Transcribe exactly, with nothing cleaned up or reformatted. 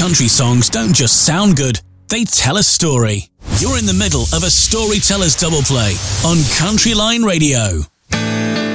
country songs don't just sound good, they tell a story. You're in the middle of a Storytellers Double Play on Country Line Radio.